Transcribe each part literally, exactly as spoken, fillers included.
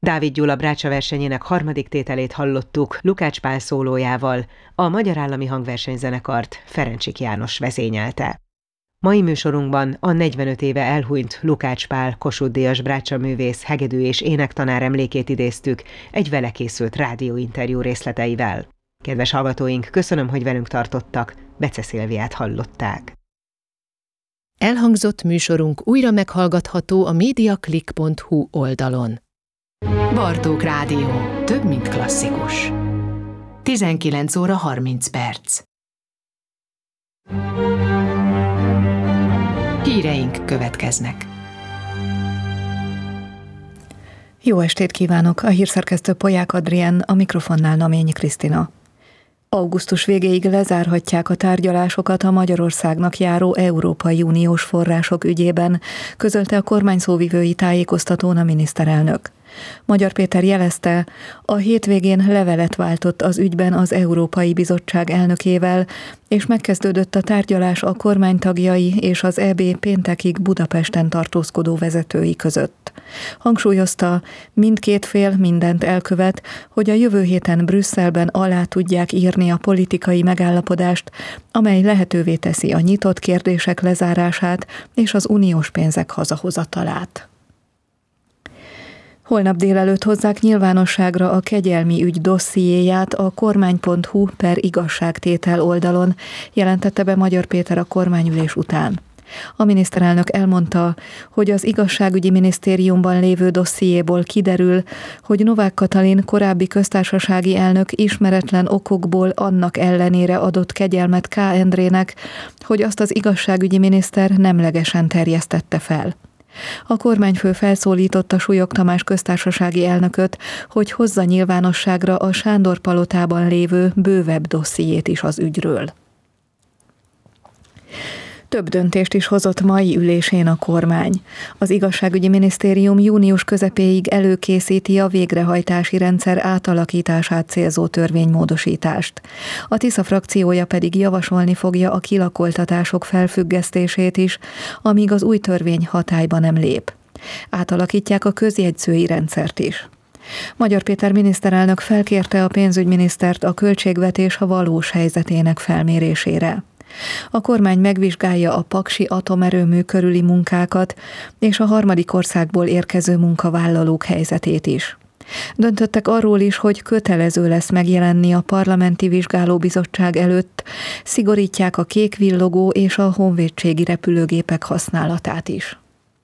Dávid Gyula brácsa versenyének harmadik tételét hallottuk Lukács Pál szólójával, a Magyar Állami Hangversenyzenekart Ferencsik János vezényelte. Mai műsorunkban a negyvenöt éve elhunyt Lukács Pál Kossuth-díjas brácsaművész, hegedű és énektanár emlékét idéztük egy vele készült rádióinterjú részleteivel. Kedves hallgatóink, köszönöm, hogy velünk tartottak, Bece Szilviát hallották. Elhangzott műsorunk újra meghallgatható a mediaclick pont hu oldalon. Bartók Rádió. Több, mint klasszikus. tizenkilenc óra harminc perc. Híreink következnek. Jó estét kívánok! A hírszerkesztő Polyák Adrien, a mikrofonnál Naményi Krisztina. Augusztus végéig lezárhatják a tárgyalásokat a Magyarországnak járó Európai Uniós források ügyében, közölte a kormány szóvivői tájékoztatón a miniszterelnök. Magyar Péter jelezte, a hétvégén levelet váltott az ügyben az Európai Bizottság elnökével, és megkezdődött a tárgyalás a kormány tagjai és az é bé péntekig Budapesten tartózkodó vezetői között. Hangsúlyozta, mindkét fél mindent elkövet, hogy a jövő héten Brüsszelben alá tudják írni a politikai megállapodást, amely lehetővé teszi a nyitott kérdések lezárását és az uniós pénzek hazahozatalát. Holnap délelőtt hozzák nyilvánosságra a kegyelmi ügy dossziéját a kormány pont hu per igazságtétel oldalon, jelentette be Magyar Péter a kormányülés után. A miniszterelnök elmondta, hogy az igazságügyi minisztériumban lévő dossziéból kiderül, hogy Novák Katalin korábbi köztársasági elnök ismeretlen okokból annak ellenére adott kegyelmet K. Endrének, hogy azt az igazságügyi miniszter nemlegesen terjesztette fel. A kormányfő felszólította Súlyog Tamás köztársasági elnököt, hogy hozza nyilvánosságra a Sándor palotában lévő bővebb dossziét is az ügyről. Több döntést is hozott mai ülésén a kormány. Az igazságügyi minisztérium június közepéig előkészíti a végrehajtási rendszer átalakítását célzó törvénymódosítást. A Tisza frakciója pedig javasolni fogja a kilakoltatások felfüggesztését is, amíg az új törvény hatályba nem lép. Átalakítják a közjegyzői rendszert is. Magyar Péter miniszterelnök felkérte a pénzügyminisztert a költségvetés a valós helyzetének felmérésére. A kormány megvizsgálja a paksi atomerőmű körüli munkákat és a harmadik országból érkező munkavállalók helyzetét is. Döntöttek arról is, hogy kötelező lesz megjelenni a parlamenti vizsgálóbizottság előtt, szigorítják a kék villogó és a honvédségi repülőgépek használatát is.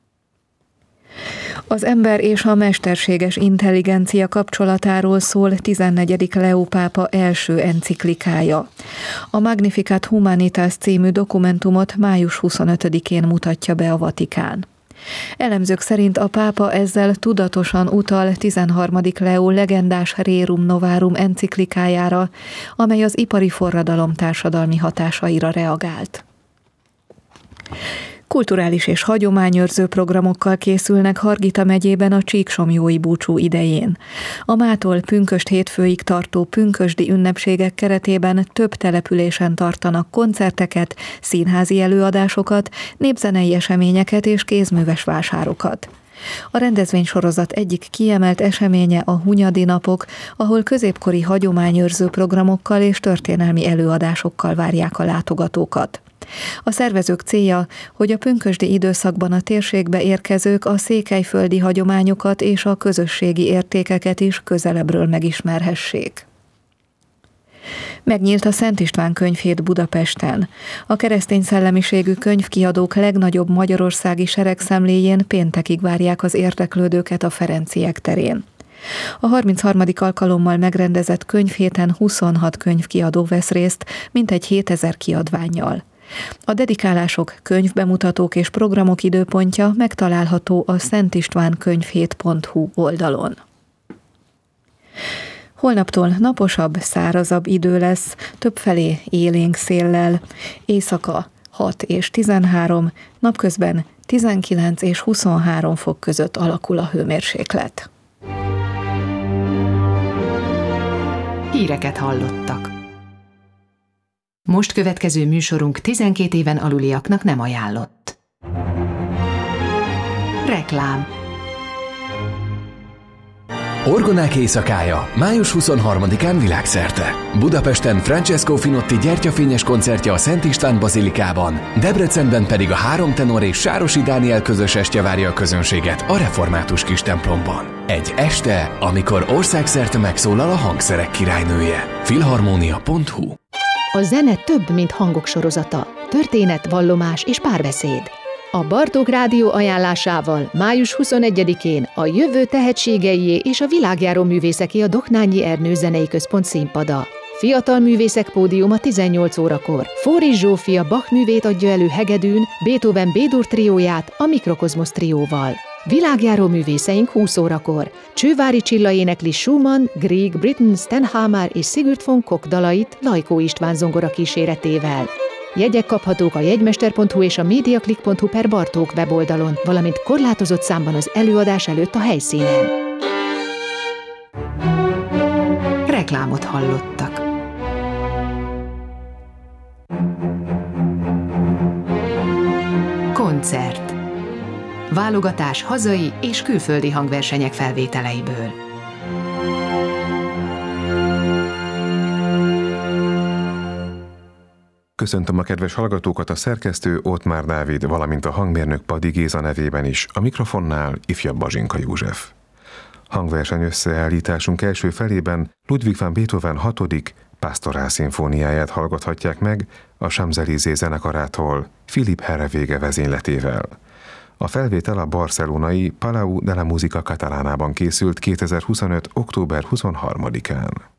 Az ember és a mesterséges intelligencia kapcsolatáról szól tizennegyedik Leó pápa első enciklikája. A Magnificat Humanitas című dokumentumot május huszonötödikén mutatja be a Vatikán. Elemzők szerint a pápa ezzel tudatosan utal tizenharmadik Leó legendás Rerum Novarum enciklikájára, amely az ipari forradalom társadalmi hatásaira reagált. Kulturális és hagyományőrző programokkal készülnek Hargita megyében a Csíksomlyói búcsú idején. A mától pünkösd hétfőig tartó pünkösdi ünnepségek keretében több településen tartanak koncerteket, színházi előadásokat, népzenei eseményeket és kézműves vásárokat. A rendezvénysorozat egyik kiemelt eseménye a Hunyadi napok, ahol középkori hagyományőrző programokkal és történelmi előadásokkal várják a látogatókat. A szervezők célja, hogy a pünkösdi időszakban a térségbe érkezők a székelyföldi hagyományokat és a közösségi értékeket is közelebbről megismerhessék. Megnyílt a Szent István könyvhét Budapesten. A keresztény szellemiségű könyvkiadók legnagyobb magyarországi seregszemléjén péntekig várják az érdeklődőket a Ferenciek terén. A harmincharmadik alkalommal megrendezett könyvhéten huszonhat könyvkiadó vesz részt, mintegy hétezer kiadvánnyal. A dedikálások, könyvbemutatók és programok időpontja megtalálható a szentistvánkönyvhét pont hu oldalon. Holnaptól naposabb, szárazabb idő lesz, többfelé élénk széllel, éjszaka hat és tizenhárom, napközben tizenkilenc és huszonhárom fok között alakul a hőmérséklet. Híreket hallottak. Most következő műsorunk tizenkét éven aluliaknak nem ajánlott. Reklám. Orgonák éjszakája május huszonharmadikán világszerte. Budapesten Francesco Finotti gyertyafényes koncertje a Szent István bazilikában, Debrecenben pedig a három tenor és Sárosi Dániel közös estje várja a közönséget a református kistemplomban. Egy este, amikor országszerte megszólal a hangszerek királynője. filharmonia pont hu. A zene több, mint hangok sorozata. Történet, vallomás és párbeszéd. A Bartók Rádió ajánlásával május huszonegyedikén a jövő tehetségeié és a világjáró művészeké a Doknányi Ernő Zenei Központ színpada. Fiatal művészek pódiuma tizennyolc órakor. Fóris Zsófia Bach művét adja elő hegedűn, Beethoven B-dur trióját a Mikrokozmosz trióval. Világjáró művészeink húsz órakor. Csővári Csilla énekli Schumann, Grieg, Britten, Stenhamer és Sigurd von Koch dalait Lajkó István zongora kíséretével. Jegyek kaphatók a jegymester pont hu és a mediaclick pont hu per Bartók weboldalon, valamint korlátozott számban az előadás előtt a helyszínen. Reklámot hallottak. Koncert. Válogatás hazai és külföldi hangversenyek felvételeiből. Köszöntöm a kedves hallgatókat, a szerkesztő Ottmár Dávid, valamint a hangmérnök Padi Géza nevében is, a mikrofonnál ifjabb Bazsinka József. Hangverseny összeállításunk első felében Ludwig van Beethoven hatodik Pastorál szimfóniáját hallgathatják meg a Champs-Élysées zenekarától Philippe Herrewege vezényletével. A felvétel a barcelonai Palau de la Música Catalánában készült kétezer-huszonöt október huszonharmadikán.